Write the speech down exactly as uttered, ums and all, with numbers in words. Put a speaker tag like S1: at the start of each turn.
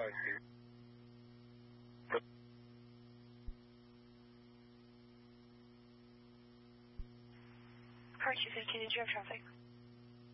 S1: I see.
S2: Car two fifteen, did you have traffic?